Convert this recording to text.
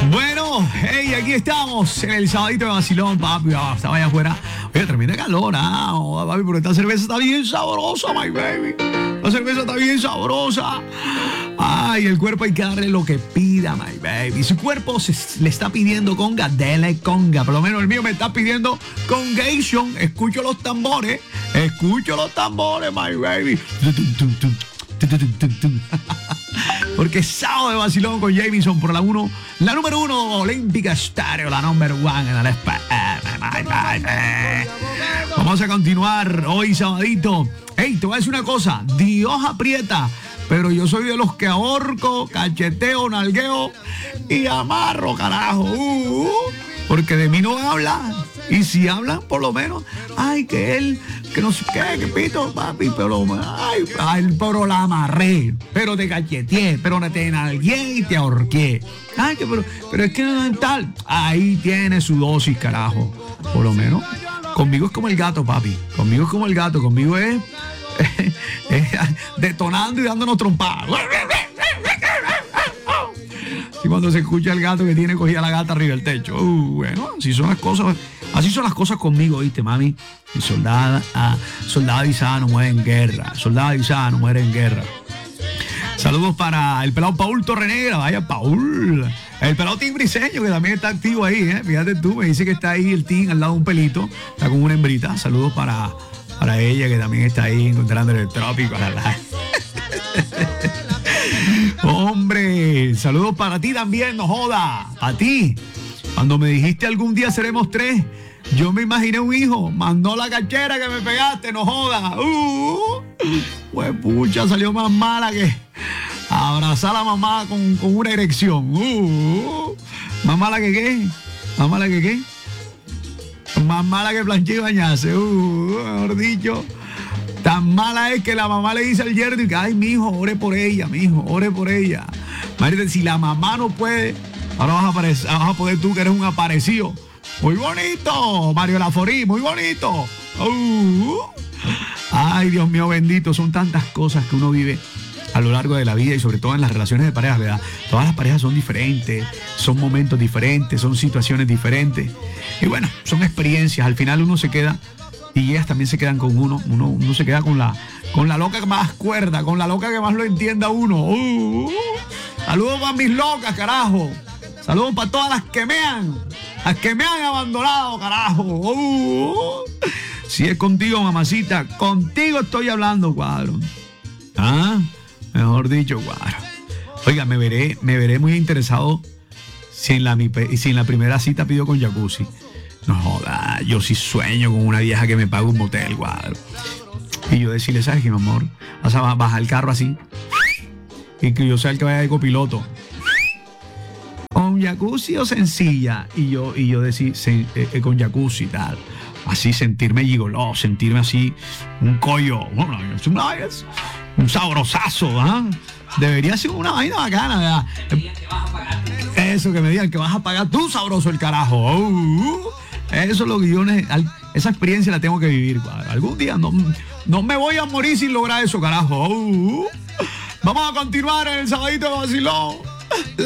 Bueno, hey, aquí estamos en el sabadito de vacilón, papi. Estaba allá afuera. Oye, tremenda calor, papi, pero esta cerveza está bien sabrosa, my baby. La cerveza está bien sabrosa. Ay, el cuerpo hay que darle lo que pida, my baby. Su cuerpo le está pidiendo conga, dele conga. Por lo menos el mío me está pidiendo congation. Escucho los tambores, my baby. Porque sábado de vacilón con Jamison por la número 1 Olímpica Estéreo, la number 1 en el FM. Vamos a continuar hoy sabadito. Hey, te voy a decir una cosa, Dios aprieta, pero yo soy de los que ahorco, cacheteo, nalgueo y amarro, carajo. Porque de mí no habla. Y si hablan, por lo menos, ay, que él, que no sé qué, que pito, papi, pero la amarré, pero te cacheteé, pero te nalgué y te ahorqué. Ay, que pero es que no es tal. Ahí tiene su dosis, carajo. Por lo menos, conmigo es como el gato, papi. Conmigo es detonando y dándonos trompadas. Y cuando se escucha el gato que tiene cogida la gata arriba del techo. Bueno, así son las cosas conmigo, ¿viste, mami? Y soldada avisada no muere en guerra. Saludos para el pelado Paul Torrenegra. Vaya, Paul. El pelado Tim Briseño, que también está activo ahí, ¿eh? Fíjate tú, me dice que está ahí el Tim al lado de un pelito. Está con una hembrita. Saludos para ella, que también está ahí encontrando el trópico. Hombre, saludos para ti también, no joda. A ti. Cuando me dijiste algún día seremos 3, yo me imaginé un hijo. Mandó la cachera que me pegaste, no joda. Pues pucha, salió más mala que abrazar a la mamá con una erección. ¿Más mala que qué? ¿Más mala que qué? Más mala que planché y bañarse. Mejor dicho. Tan mala es que la mamá le dice al yerno que, ay, mijo, ore por ella. Imagínate, si la mamá no puede, ahora vas a poder tú, que eres un aparecido. Muy bonito, Mario Laforí, muy bonito. Ay, Dios mío bendito, son tantas cosas que uno vive a lo largo de la vida y sobre todo en las relaciones de pareja, ¿verdad? Todas las parejas son diferentes, son momentos diferentes, son situaciones diferentes. Y bueno, son experiencias. Al final uno se queda y ellas también se quedan con uno. Uno se queda con la loca que más cuerda, con la loca que más lo entienda a uno. Saludos para mis locas, carajo. Saludos para todas las que me han abandonado, carajo. Si es contigo, mamacita, contigo estoy hablando, cuadro. Mejor dicho, cuadro. Oiga, me veré muy interesado si en la primera cita pido con jacuzzi. No joda, yo sí sueño con una vieja que me pague un motel, cuadro. Y yo decirle, ¿sabes qué, mi amor? Vas a bajar el carro así y que yo sea el que vaya de copiloto. ¿Con jacuzzi o sencilla? Y yo decir, con jacuzzi y tal. Así sentirme gigoló, sentirme así un collo. Un sabrosazo, Debería ser una vaina bacana, ¿verdad? Eso, que me digan que vas a pagar tú, sabroso el carajo. Eso es lo que esa experiencia la tengo que vivir, cuadro. Algún día no me voy a morir sin lograr eso, carajo. Vamos a continuar en el sabadito de vacilón.